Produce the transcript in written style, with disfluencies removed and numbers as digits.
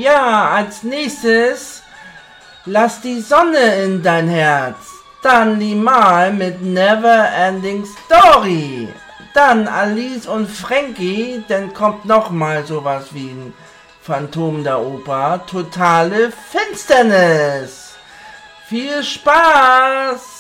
Ja, als nächstes Lass die Sonne in dein Herz. Dann Limahl mit Never Ending Story. Dann Alice und Frankie, dann kommt nochmal sowas wie ein Phantom der Oper. Totale Finsternis. Viel Spaß!